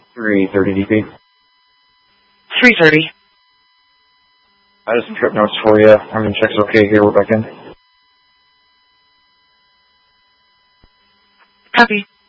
330 DP. 330. I just some trip notes for you. I'm going to check it's okay here. We're back in. Copy.